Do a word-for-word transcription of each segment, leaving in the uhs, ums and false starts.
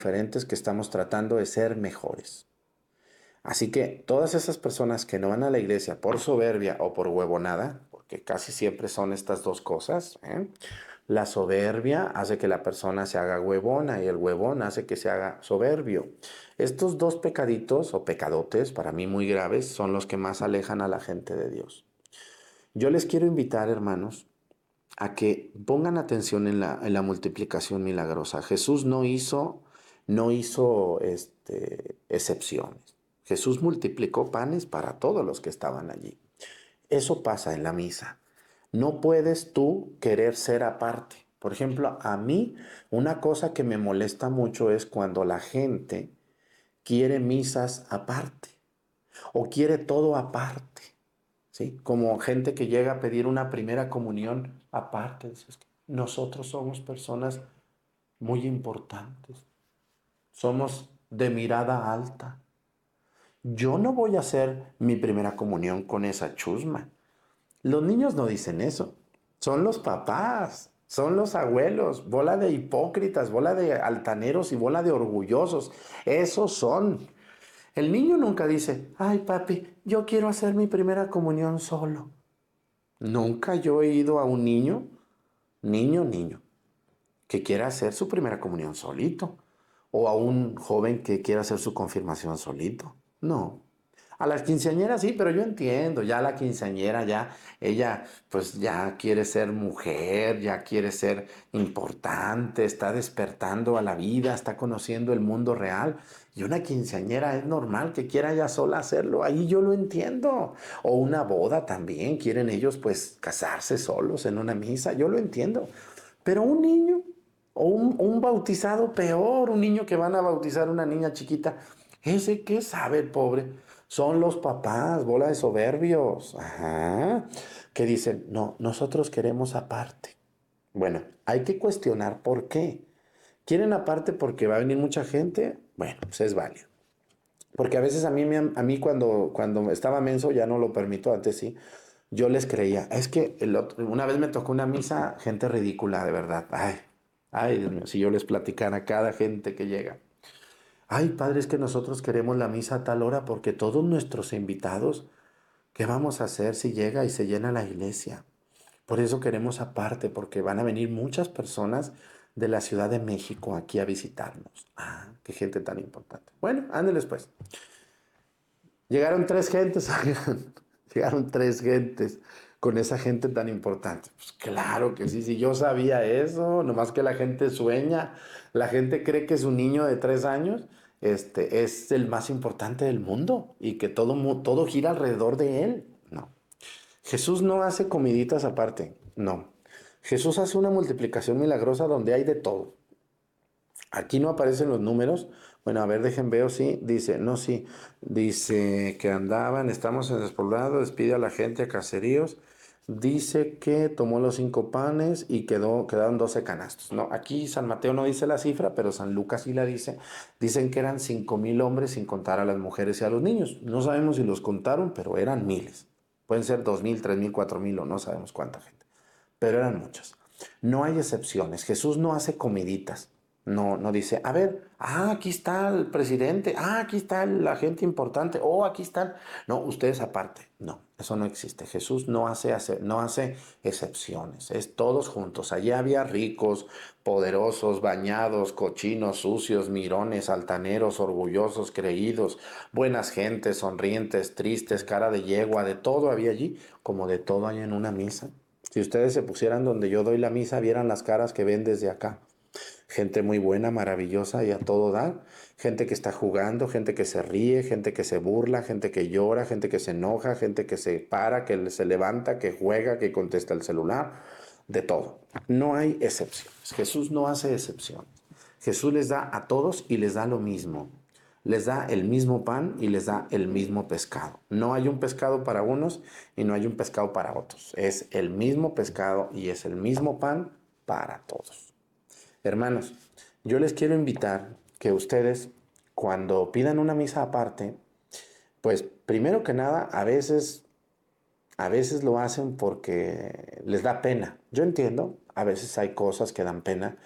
diferentes que estamos tratando de ser mejores. Así que todas esas personas que no van a la iglesia por soberbia o por huevonada, porque casi siempre son estas dos cosas, ¿eh? La soberbia hace que la persona se haga huevona y el huevón hace que se haga soberbio. Estos dos pecaditos o pecadotes, para mí muy graves, son los que más alejan a la gente de Dios. Yo les quiero invitar, hermanos, a que pongan atención en la, en la multiplicación milagrosa. Jesús no hizo, no hizo este, excepciones. Jesús multiplicó panes para todos los que estaban allí. Eso pasa en la misa. No puedes tú querer ser aparte. Por ejemplo, a mí una cosa que me molesta mucho es cuando la gente quiere misas aparte o quiere todo aparte. ¿Sí? Como gente que llega a pedir una primera comunión aparte. Dices, nosotros somos personas muy importantes. Somos de mirada alta. Yo no voy a hacer mi primera comunión con esa chusma. Los niños no dicen eso. Son los papás, son los abuelos, bola de hipócritas, bola de altaneros y bola de orgullosos. Esos son. El niño nunca dice, ay papi, yo quiero hacer mi primera comunión solo. Nunca yo he ido a un niño, niño, niño, que quiera hacer su primera comunión solito. O a un joven que quiera hacer su confirmación solito. No. A las quinceañeras sí, pero yo entiendo, ya la quinceañera ya, ella pues ya quiere ser mujer, ya quiere ser importante, está despertando a la vida, está conociendo el mundo real. Y una quinceañera es normal que quiera ella sola hacerlo, ahí yo lo entiendo. O una boda también, quieren ellos pues casarse solos en una misa, yo lo entiendo. Pero un niño, o un, un bautizado peor, un niño que van a bautizar una niña chiquita, ese qué sabe el pobre. Son los papás, bola de soberbios, ajá, que dicen, no, nosotros queremos aparte. Bueno, hay que cuestionar por qué. ¿Quieren aparte porque va a venir mucha gente? Bueno, pues es válido. Porque a veces a mí, a mí cuando, cuando estaba menso, ya no lo permito, antes sí, yo les creía. Es que el otro, una vez me tocó una misa, gente ridícula, de verdad. Ay, ay, Dios mío, si yo les platicara a cada gente que llega. Ay, padre, es que nosotros queremos la misa a tal hora porque todos nuestros invitados, ¿qué vamos a hacer si llega y se llena la iglesia? Por eso queremos aparte, porque van a venir muchas personas de la Ciudad de México aquí a visitarnos. Ah, qué gente tan importante. Bueno, ándeles pues. Llegaron tres gentes, llegaron tres gentes con esa gente tan importante. Pues claro que sí, si yo sabía eso, nomás que la gente sueña, la gente cree que su niño de tres años este, es el más importante del mundo y que todo, mu- todo gira alrededor de él. No, Jesús no hace comiditas aparte, no. Jesús hace una multiplicación milagrosa donde hay de todo. Aquí no aparecen los números. Bueno, a ver, dejen veo, sí. Dice, no, sí. Dice que andaban, estamos en despoblado, despide a la gente a caseríos. Dice que tomó los cinco panes y quedó, quedaron doce canastos. No, aquí San Mateo no dice la cifra, pero San Lucas sí la dice. Dicen que eran cinco mil hombres sin contar a las mujeres y a los niños. No sabemos si los contaron, pero eran miles. Pueden ser dos mil, tres mil, cuatro mil o no sabemos cuánta gente. Pero eran muchos. No hay excepciones. Jesús no hace comiditas. No, no dice, a ver, ah, aquí está el presidente, ah, aquí está la gente importante, oh, aquí están. No, ustedes aparte. No, eso no existe. Jesús no hace, hace- no hace excepciones, es todos juntos. Allí había ricos, poderosos, bañados, cochinos, sucios, mirones, altaneros, orgullosos, creídos, buenas gentes, sonrientes, tristes, cara de yegua, de todo había allí, como de todo hay en una misa. Si ustedes se pusieran donde yo doy la misa, vieran las caras que ven desde acá. Gente muy buena, maravillosa y a todo dar. Gente que está jugando, gente que se ríe, gente que se burla, gente que llora, gente que se enoja, gente que se para, que se levanta, que juega, que contesta el celular. De todo. No hay excepciones. Jesús no hace excepciones. Jesús les da a todos y les da lo mismo. Les da el mismo pan y les da el mismo pescado. No hay un pescado para unos y no hay un pescado para otros. Es el mismo pescado y es el mismo pan para todos. Hermanos, yo les quiero invitar que ustedes, cuando pidan una misa aparte, pues primero que nada, a veces, a veces lo hacen porque les da pena. Yo entiendo, a veces hay cosas que dan pena,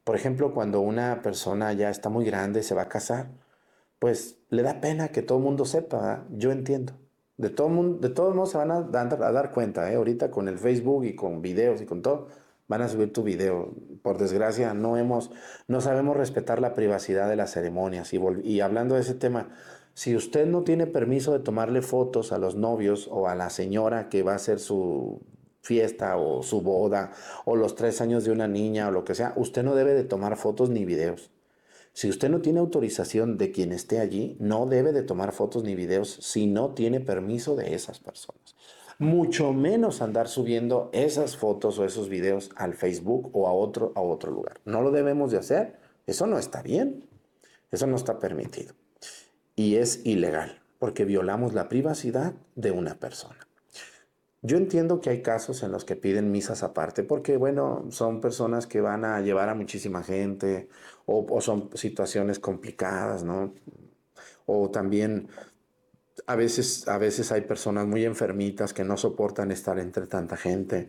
Por ejemplo, cuando una persona ya está muy grande, se va a casar, pues le da pena que todo el mundo sepa, ¿verdad? Yo entiendo. De todo mundo, de todos modos se van a dar, a dar cuenta, ¿eh? Ahorita con el Facebook y con videos y con todo, van a subir tu video. Por desgracia, no hemos, no sabemos respetar la privacidad de las ceremonias. Y, vol- y hablando de ese tema, si usted no tiene permiso de tomarle fotos a los novios o a la señora que va a hacer su fiesta o su boda o los tres años de una niña o lo que sea, usted no debe de tomar fotos ni videos. Si usted no tiene autorización de quien esté allí, no debe de tomar fotos ni videos si no tiene permiso de esas personas. Mucho menos andar subiendo esas fotos o esos videos al Facebook o a otro, a otro lugar. No lo debemos de hacer. Eso no está bien. Eso no está permitido. Y es ilegal porque violamos la privacidad de una persona. Yo entiendo que hay casos en los que piden misas aparte porque, bueno, son personas que van a llevar a muchísima gente o, o son situaciones complicadas, ¿no? O también a veces, a veces hay personas muy enfermitas que no soportan estar entre tanta gente.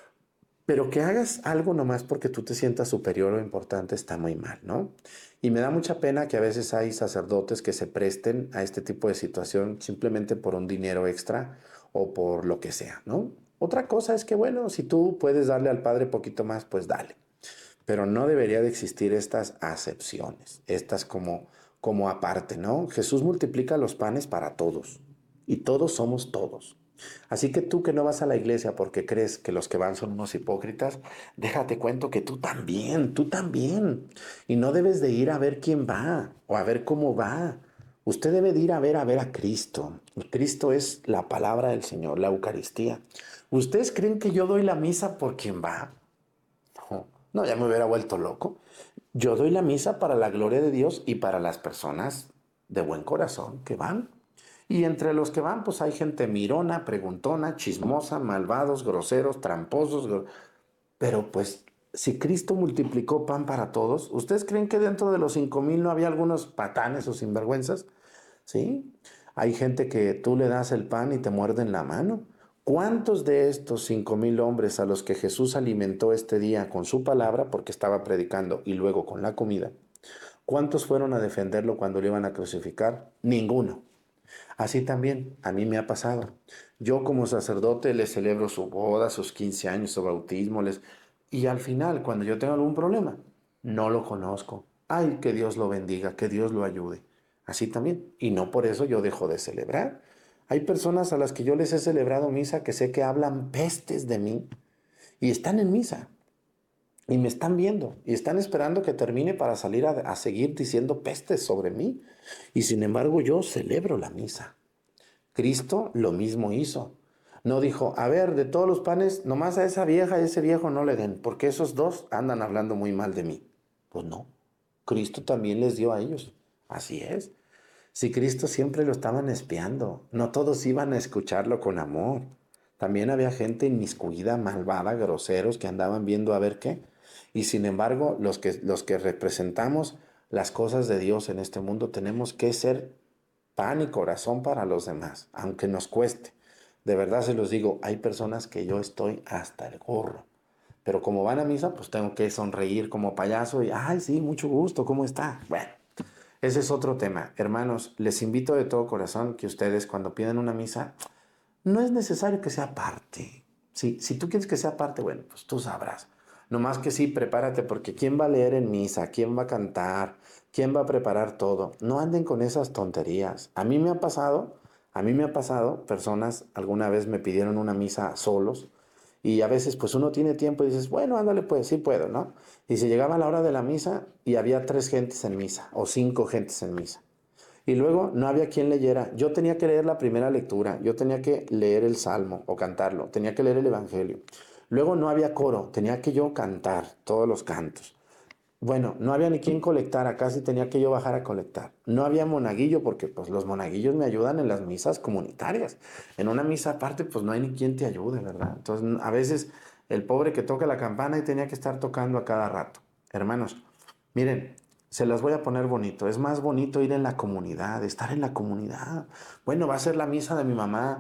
Pero que hagas algo nomás porque tú te sientas superior o importante está muy mal, ¿no? Y me da mucha pena que a veces hay sacerdotes que se presten a este tipo de situación simplemente por un dinero extra o por lo que sea, ¿no? Otra cosa es que, bueno, si tú puedes darle al Padre poquito más, pues dale. Pero no debería de existir estas acepciones, estas como, como aparte, ¿no? Jesús multiplica los panes para todos y todos somos todos. Así que tú que no vas a la iglesia porque crees que los que van son unos hipócritas, déjate cuento que tú también, tú también. Y no debes de ir a ver quién va o a ver cómo va. Usted debe de ir a ver a ver a Cristo. Y Cristo es la palabra del Señor, la Eucaristía. ¿Ustedes creen que yo doy la misa por quien va? No, no, ya me hubiera vuelto loco. Yo doy la misa para la gloria de Dios y para las personas de buen corazón que van. Y entre los que van, pues hay gente mirona, preguntona, chismosa, malvados, groseros, tramposos. gro- Pero pues, si Cristo multiplicó pan para todos, ¿ustedes creen que dentro de los cinco mil no había algunos patanes o sinvergüenzas? ¿Sí? Hay gente que tú le das el pan y te muerden la mano. ¿Cuántos de estos cinco mil hombres a los que Jesús alimentó este día con su palabra, porque estaba predicando, y luego con la comida, cuántos fueron a defenderlo cuando lo iban a crucificar? Ninguno. Así también a mí me ha pasado. Yo como sacerdote les celebro su boda, sus quince años, su bautismo, les... y al final, cuando yo tengo algún problema, no lo conozco. Ay, que Dios lo bendiga, que Dios lo ayude. Así también. Y no por eso yo dejo de celebrar. Hay personas a las que yo les he celebrado misa que sé que hablan pestes de mí y están en misa y me están viendo y están esperando que termine para salir a, a seguir diciendo pestes sobre mí. Y sin embargo yo celebro la misa. Cristo lo mismo hizo. No dijo, a ver, de todos los panes, nomás a esa vieja y a ese viejo no le den, porque esos dos andan hablando muy mal de mí. Pues no, Cristo también les dio a ellos. Así es. Si Cristo siempre lo estaban espiando, no todos iban a escucharlo con amor. También había gente inmiscuida, malvada, groseros que andaban viendo a ver qué. Y sin embargo, los que, los que representamos las cosas de Dios en este mundo tenemos que ser pan y corazón para los demás, aunque nos cueste. De verdad se los digo, hay personas que yo estoy hasta el gorro. Pero como van a misa, pues tengo que sonreír como payaso y, ay, sí, mucho gusto, ¿cómo está? Bueno, ese es otro tema. Hermanos, les invito de todo corazón que ustedes cuando piden una misa, no es necesario que sea parte. Si, si tú quieres que sea parte, bueno, pues tú sabrás. No más que sí, prepárate porque ¿quién va a leer en misa? ¿Quién va a cantar? ¿Quién va a preparar todo? No anden con esas tonterías. A mí me ha pasado, a mí me ha pasado, personas alguna vez me pidieron una misa solos y a veces pues uno tiene tiempo y dices, bueno, ándale pues, sí puedo, ¿no? Y se llegaba la hora de la misa y había tres gentes en misa o cinco gentes en misa. Y luego no había quien leyera. Yo tenía que leer la primera lectura, yo tenía que leer el salmo o cantarlo, tenía que leer el evangelio. Luego no había coro, tenía que yo cantar todos los cantos. Bueno, no había ni quien colectara, casi tenía que yo bajar a colectar. No había monaguillo porque pues los monaguillos me ayudan en las misas comunitarias. En una misa aparte pues no hay ni quien te ayude, ¿verdad? Entonces a veces el pobre que toca la campana y tenía que estar tocando a cada rato. Hermanos, miren, se las voy a poner bonito. Es más bonito ir en la comunidad, estar en la comunidad. Bueno, va a ser la misa de mi mamá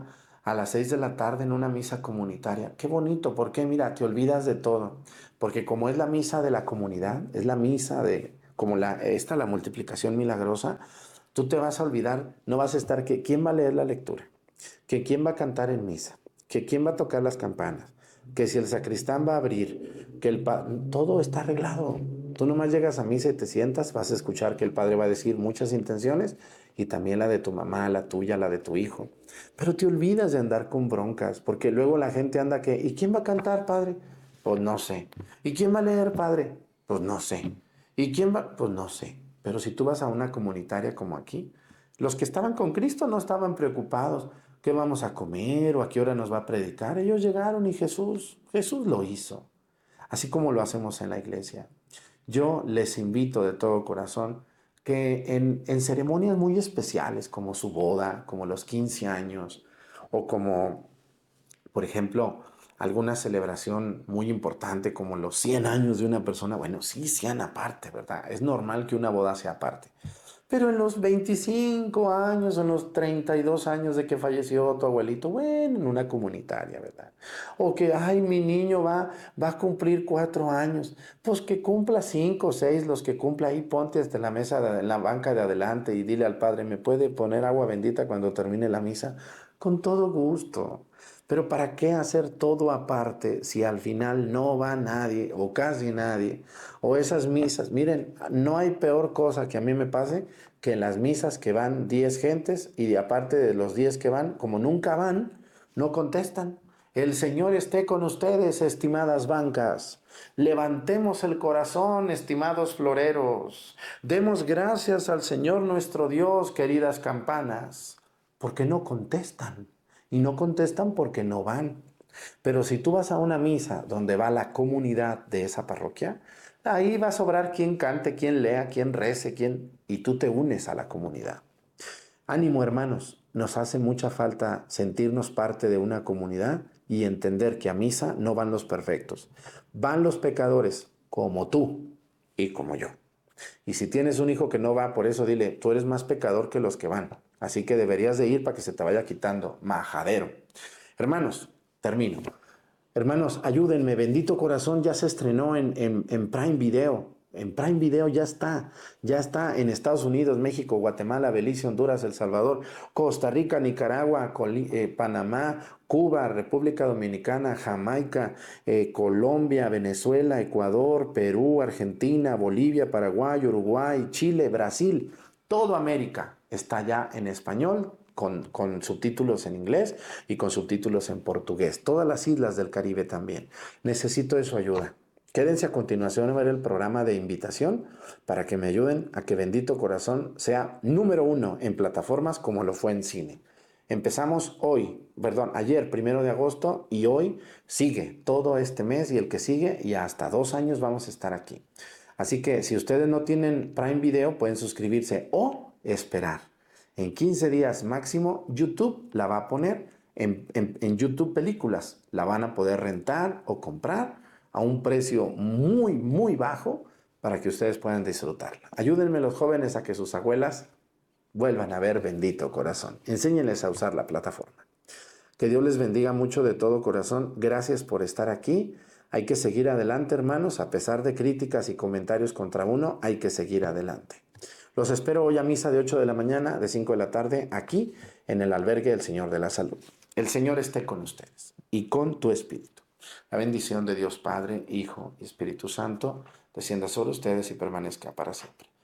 a las seis de la tarde en una misa comunitaria. Qué bonito, porque mira, te olvidas de todo. Porque como es la misa de la comunidad, es la misa de, como la, esta, la multiplicación milagrosa, tú te vas a olvidar, no vas a estar, que ¿quién va a leer la lectura? Que quién va a cantar en misa, que quién va a tocar las campanas, que si el sacristán va a abrir, que el pa todo está arreglado. Tú nomás llegas a misa y te sientas, vas a escuchar que el padre va a decir muchas intenciones y también la de tu mamá, la tuya, la de tu hijo. Pero te olvidas de andar con broncas, porque luego la gente anda que, ¿y quién va a cantar, padre? Pues no sé. ¿Y quién va a leer, padre? Pues no sé. ¿Y quién va? Pues no sé. Pero si tú vas a una comunitaria como aquí, los que estaban con Cristo no estaban preocupados. ¿Qué vamos a comer o a qué hora nos va a predicar? Ellos llegaron y Jesús, Jesús lo hizo. Así como lo hacemos en la iglesia. Yo les invito de todo corazón que en, en ceremonias muy especiales como su boda, como los quince años o como, por ejemplo, alguna celebración muy importante como los cien años de una persona, bueno, sí, sean aparte, ¿verdad? Es normal que una boda sea aparte. Pero en los veinticinco años, en los treinta y dos años de que falleció tu abuelito, bueno, en una comunitaria, ¿verdad? O que, ay, mi niño va, va a cumplir cuatro años. Pues que cumpla cinco o seis, los que cumpla ahí, ponte hasta la mesa, de, en la banca de adelante y dile al padre, ¿me puede poner agua bendita cuando termine la misa? Con todo gusto. Pero ¿para qué hacer todo aparte si al final no va nadie o casi nadie? O esas misas, miren, no hay peor cosa que a mí me pase que en las misas que van diez gentes y de aparte de los diez que van, como nunca van, no contestan. El Señor esté con ustedes, estimadas bancas. Levantemos el corazón, estimados floreros. Demos gracias al Señor nuestro Dios, queridas campanas, porque no contestan. Y no contestan porque no van. Pero si tú vas a una misa donde va la comunidad de esa parroquia, ahí va a sobrar quien cante, quien lea, quien rece, quien... y tú te unes a la comunidad. Ánimo, hermanos, nos hace mucha falta sentirnos parte de una comunidad y entender que a misa no van los perfectos, van los pecadores como tú y como yo. Y si tienes un hijo que no va, por eso dile, tú eres más pecador que los que van. Así que deberías de ir para que se te vaya quitando. Majadero. Hermanos, termino. Hermanos, ayúdenme. Bendito Corazón ya se estrenó en, en, en Prime Video. En Prime Video ya está. Ya está en Estados Unidos, México, Guatemala, Belice, Honduras, El Salvador, Costa Rica, Nicaragua, Coli eh, Panamá, Cuba, República Dominicana, Jamaica, eh, Colombia, Venezuela, Ecuador, Perú, Argentina, Bolivia, Paraguay, Uruguay, Chile, Brasil. Todo América está ya en español. Con, con subtítulos en inglés y con subtítulos en portugués. Todas las islas del Caribe también. Necesito de su ayuda. Quédense a continuación a ver el programa de invitación para que me ayuden a que Bendito Corazón sea número uno en plataformas como lo fue en cine. Empezamos hoy, perdón, ayer, primero de agosto, y hoy sigue todo este mes y el que sigue, y hasta dos años vamos a estar aquí. Así que si ustedes no tienen Prime Video, pueden suscribirse o esperar. En quince días máximo, YouTube la va a poner en, en, en YouTube Películas. La van a poder rentar o comprar a un precio muy, muy bajo para que ustedes puedan disfrutarla. Ayúdenme los jóvenes a que sus abuelas vuelvan a ver Bendito Corazón. Enséñenles a usar la plataforma. Que Dios les bendiga mucho de todo corazón. Gracias por estar aquí. Hay que seguir adelante, hermanos. A pesar de críticas y comentarios contra uno, hay que seguir adelante. Los espero hoy a misa de ocho de la mañana, de cinco de la tarde, aquí en el albergue del Señor de la Salud. El Señor esté con ustedes y con tu espíritu. La bendición de Dios Padre, Hijo y Espíritu Santo descienda sobre ustedes y permanezca para siempre.